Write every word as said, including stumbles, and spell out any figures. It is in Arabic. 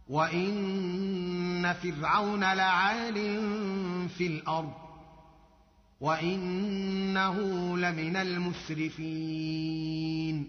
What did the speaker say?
وإن فرعون لعال في الأرض وإنه لمن المسرفين